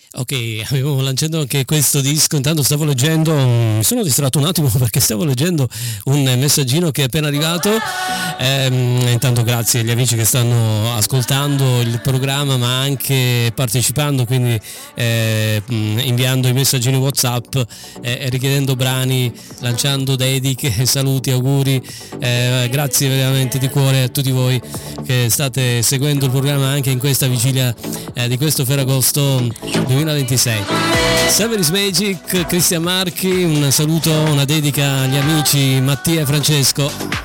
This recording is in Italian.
Ok, avevo lanciato anche questo disco, intanto stavo leggendo, mi sono distratto un attimo perché stavo leggendo un messaggino che è appena arrivato, intanto grazie agli amici che stanno ascoltando il programma ma anche partecipando, quindi inviando i messaggini WhatsApp, richiedendo brani, lanciando dediche, saluti, auguri, grazie veramente di cuore a tutti voi che state seguendo il programma anche in questa vigilia di questo Ferragosto 2026. Seven is Magic, Cristian Marchi, un saluto, una dedica agli amici Mattia e Francesco.